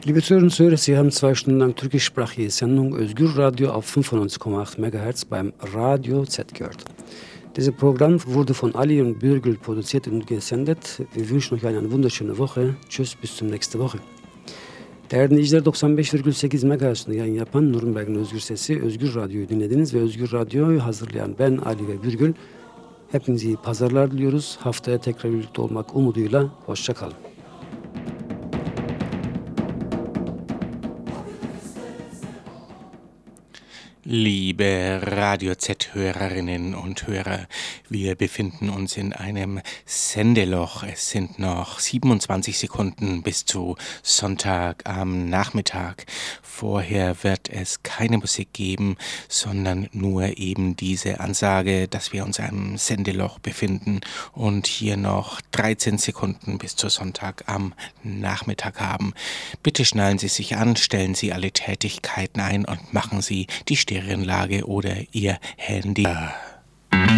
Liebe Zuhörer und Zuhörer, Sie haben 2 Stunden lang türkischsprachige Sendung Özgür Radio auf 95,8 MHz beim Radio Z gehört. Dieses Programm wurde von Ali und Birgül produziert und gesendet. Wir wünschen euch eine wunderschöne Woche. Tschüss, bis zum nächsten Woche. Değerli dinleyiciler, 95,8 MHz'de yayın yapan Nürnberg'in Özgür Sesi, Özgür Radyo'yu dinlediniz ve Özgür Radyo'yu hazırlayan ben Ali ve Birgül. Hepinize iyi pazarlar diliyoruz. Haftaya tekrar birlikte olmak umuduyla. Hoşça kalın. Liebe Radio Z-Hörerinnen und Hörer, wir befinden uns in einem Sendeloch. Es sind noch 27 Sekunden bis zu Sonntag am Nachmittag. Vorher wird es keine Musik geben, sondern nur eben diese Ansage, dass wir uns in einem Sendeloch befinden und hier noch 13 Sekunden bis zu Sonntag am Nachmittag haben. Bitte schnallen Sie sich an, stellen Sie alle Tätigkeiten ein und machen Sie die Stereoanlage oder Ihr Handy